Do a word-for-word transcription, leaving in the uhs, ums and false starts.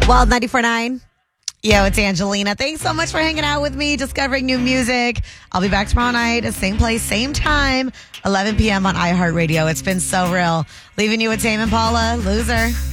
Wild ninety-four point nine. Yo, it's Angelina. Thanks so much for hanging out with me, discovering new music. I'll be back tomorrow night, same place, same time, eleven p.m. on iHeartRadio. It's been so real. Leaving you with Tame Impala, Loser.